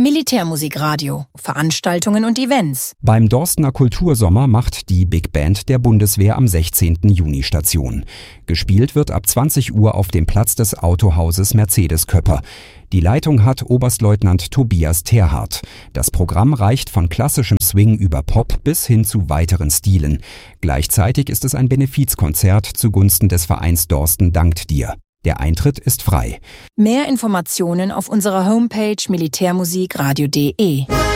Militärmusikradio, Veranstaltungen und Events. Beim Dorstener Kultursommer macht die Big Band der Bundeswehr am 16. Juni Station. Gespielt wird ab 20 Uhr auf dem Platz des Autohauses Mercedes Köpper. Die Leitung hat Oberstleutnant Tobias Terhardt. Das Programm reicht von klassischem Swing über Pop bis hin zu weiteren Stilen. Gleichzeitig ist es ein Benefizkonzert zugunsten des Vereins Dorsten dankt dir. Der Eintritt ist frei. Mehr Informationen auf unserer Homepage militärmusikradio.de.